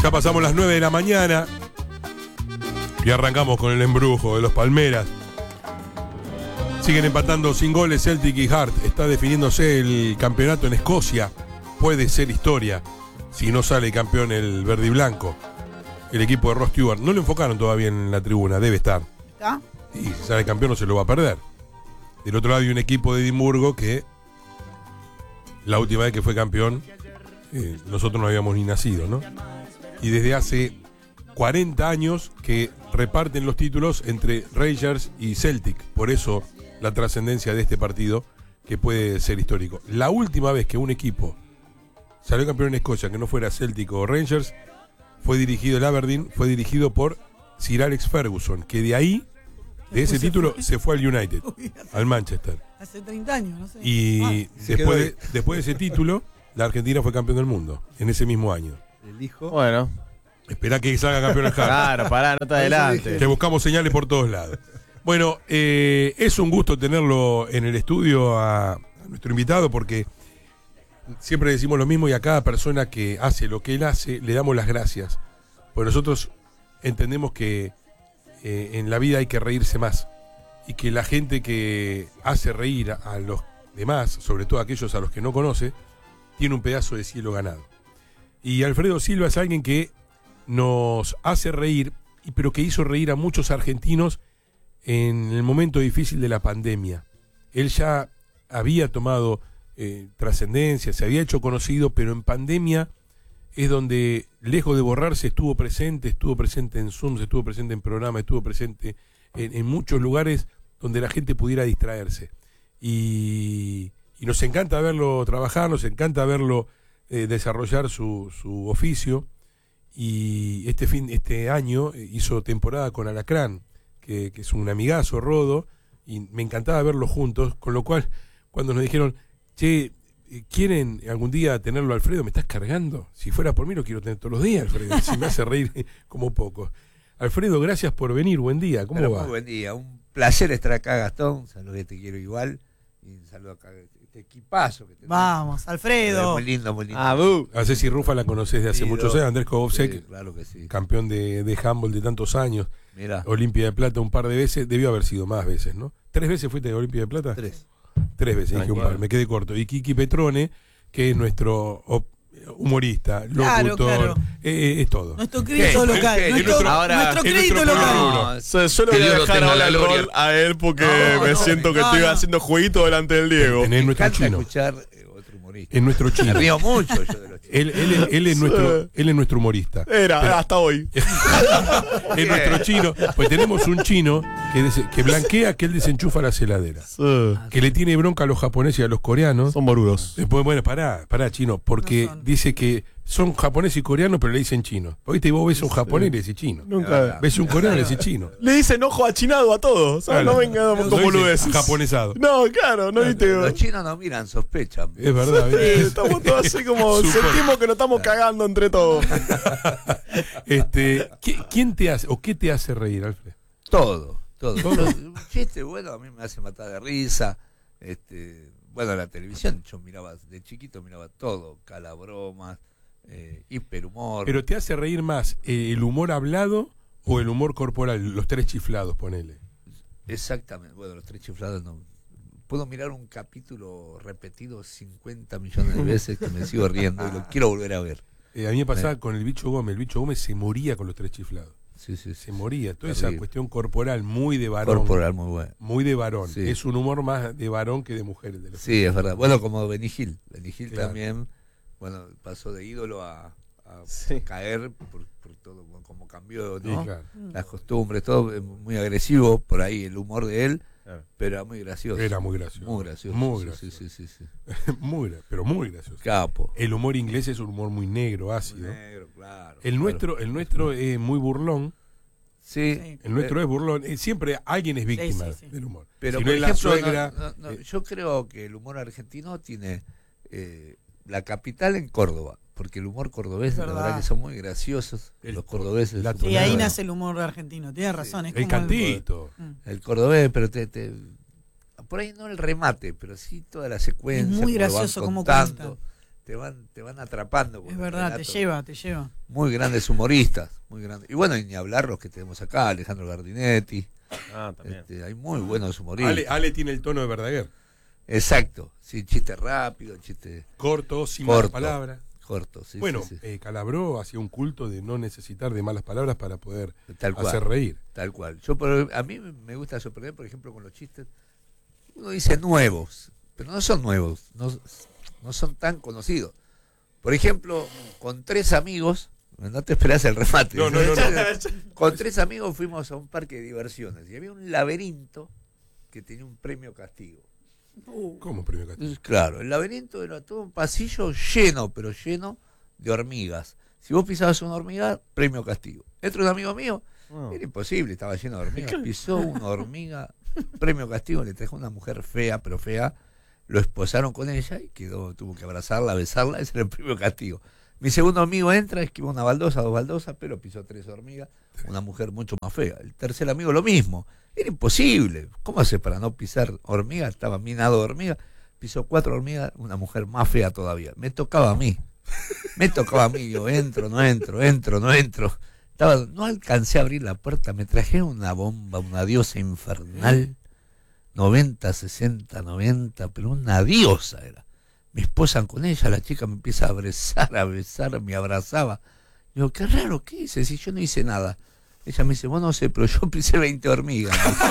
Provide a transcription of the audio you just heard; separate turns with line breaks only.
Ya pasamos las 9 de la mañana y arrancamos con el embrujo de los Palmeras. Siguen empatando sin goles Celtic y Hart. Está definiéndose el campeonato en Escocia. Puede ser historia si no sale campeón el verde y blanco. El equipo de Ross Stewart. No lo enfocaron todavía en la tribuna, debe estar.
¿Está?
Y si sale campeón no se lo va a perder. Del otro lado hay un equipo de Edimburgo que la última vez que fue campeón nosotros no habíamos ni nacido, ¿no? Y desde hace 40 años que reparten los títulos entre Rangers y Celtic. Por eso la trascendencia de este partido que puede ser histórico. La última vez que un equipo salió campeón en Escocia que no fuera Celtic o Rangers fue dirigido, el Aberdeen fue dirigido por Sir Alex Ferguson, que de ahí, de ese título, se fue al United, al Manchester.
Hace 30 años, no sé.
Y después de ese título, la Argentina fue campeón del mundo, en ese mismo año.
El hijo.
Bueno.
Espera que salga campeón el Hart.
Claro, pará, no te adelante.
Que buscamos señales por todos lados. Bueno, es un gusto tenerlo en el estudio a nuestro invitado porque siempre decimos lo mismo y a cada persona que hace lo que él hace le damos las gracias. Porque nosotros entendemos que en la vida hay que reírse más y que la gente que hace reír a los demás, sobre todo a aquellos a los que no conoce, tiene un pedazo de cielo ganado. Y Alfredo Silva es alguien que nos hace reír, pero que hizo reír a muchos argentinos en el momento difícil de la pandemia. Él ya había tomado trascendencia, se había hecho conocido, pero en pandemia es donde, lejos de borrarse, estuvo presente en Zoom, estuvo presente en programas, estuvo presente en muchos lugares donde la gente pudiera distraerse. Y nos encanta verlo trabajar, nos encanta verlo desarrollar su oficio. Y este año hizo temporada con Alacrán, que es un amigazo, Rodo, y me encantaba verlos juntos, con lo cual, cuando nos dijeron, che, ¿quieren algún día tenerlo, Alfredo? ¿Me estás cargando? Si fuera por mí lo quiero tener todos los días, Alfredo, si me hace reír como poco. Alfredo, gracias por venir, buen día, ¿cómo va?
Muy buen día, un placer estar acá, Gastón, saludos que te quiero igual, y un saludo acá, este equipazo que tenemos.
Vamos, Alfredo.
Muy lindo, muy lindo.
A Ceci Rufa la conocés de hace muchos años, Andrés Kovsek,
sí, claro que sí.
Campeón de handball de tantos años.
Mirá.
Olimpia de Plata un par de veces, debió haber sido más veces, ¿no? ¿3 veces fuiste de Olimpia de Plata?
3
veces, dije un par, me quedé corto. Y Kiki Petrone, que es nuestro humorista, locutor,
claro.
Es todo.
Nuestro crédito local. Nuestro crédito local.
Solo voy a dejar ahora el rol a él porque me siento que estoy haciendo jueguito delante del Diego.
En nuestro chino.
Escuchar otro humorista.
En nuestro chino.
Me río mucho yo de los chinos.
Él es nuestro humorista.
Hasta hoy.
Es nuestro chino. Pues tenemos un chino que blanquea que él desenchufa las heladeras. Que le tiene bronca a los japoneses y a los coreanos.
Son boludos.
Después, bueno, pará, chino. Porque dice que son japoneses y coreanos, pero le dicen chino. Viste, vos ves un japonés y le decís chino.
Nunca.
Ves un coreano y le decís chino.
Le dicen ojo achinado a todos.
Claro.
No venga con boludeces.
Japonesado.
No, claro, no viste.
Los chinos no miran, sospechan.
Es verdad.
Estamos todos así como sentimos que nos estamos cagando entre todos.
¿Quién te hace o qué te hace reír, Alfred?
Todo. Un chiste bueno a mí me hace matar de risa. Bueno, la televisión yo miraba, de chiquito miraba todo, calabromas, hiperhumor.
Pero te hace reír más el humor hablado o el humor corporal, los 3 chiflados, ponele.
Exactamente, bueno, los 3 chiflados no. Puedo mirar un capítulo repetido 50 millones de veces que me sigo riendo y lo quiero volver a ver.
A mí me pasaba con el Bicho Gómez. El Bicho Gómez se moría con los 3 chiflados.
Sí.
Se moría. Toda
Terrible.
esa cuestión corporal muy de varón.
Corporal muy bueno.
Muy de varón.
Sí.
Es un humor más de varón que de mujer.
Sí, es verdad. Bueno, como Benny Hill. Benny Hill
claro.
También, bueno, pasó de ídolo a caer por todo, como cambió, ¿no?
Sí, claro.
Las costumbres, todo muy agresivo por ahí, el humor de él, pero era muy gracioso.
Era muy gracioso.
Muy gracioso.
Muy gracioso.
Sí.
pero muy gracioso.
Capo.
El humor inglés es un humor muy negro, ácido.
Muy negro, claro.
El nuestro es muy burlón.
Sí.
El nuestro es burlón. Siempre alguien es víctima
Sí.
del humor.
Pero
si
por
no es
ejemplo,
la suegra,
yo creo que el humor argentino tiene la capital en Córdoba, porque el humor cordobés, la verdad que son muy graciosos, los cordobeses.
Y ahí nace el humor argentino, tienes razón. Es
el
como
cantito.
El cordobés, pero por ahí no el remate, pero sí toda la secuencia.
Es muy gracioso como cuenta.
te van atrapando.
Es verdad, te lleva.
Muy grandes humoristas, muy grandes. Y bueno, y ni hablar los que tenemos acá, Alejandro Gardinetti.
También.
Hay muy buenos humoristas.
Ale tiene el tono de Verdaguer.
Exacto, sí, chiste rápido, chiste
corto, sin malas palabras.
Corto, sí.
Bueno,
sí.
Calabró hacía un culto de no necesitar de malas palabras para poder
hacer
hacer reír.
Tal cual. A mí me gusta sorprender, por ejemplo, con los chistes. Uno dice nuevos, pero no son nuevos, no son tan conocidos. Por ejemplo, con 3 amigos, no te esperás el remate.
No.
Con 3 amigos fuimos a un parque de diversiones y había un laberinto que tenía un premio castigo.
¿Cómo premio castigo?
Claro, el laberinto era todo un pasillo lleno de hormigas. Si vos pisabas una hormiga, premio castigo. Entra un amigo mío, era imposible, estaba lleno de hormigas. Pisó una hormiga, premio castigo, le trajo una mujer fea, pero fea. Lo esposaron con ella y tuvo que abrazarla, besarla, ese era el premio castigo. Mi segundo amigo entra, esquiva una baldosa, 2 baldosas, pero pisó 3 hormigas, una mujer mucho más fea. El tercer amigo lo mismo. Era imposible. ¿Cómo hace para no pisar hormigas? Estaba minado de hormigas. Pisó 4 hormigas, una mujer más fea todavía. Me tocaba a mí. Yo entro, no entro. No alcancé a abrir la puerta. Me trajeron una bomba, una diosa infernal. 90, 60, 90, pero una diosa era. Me esposan con ella, la chica me empieza a besar, me abrazaba. Digo, qué raro, ¿qué hice? Si yo no hice nada. Ella me dice, vos no sé, pero yo pisé 20 hormigas.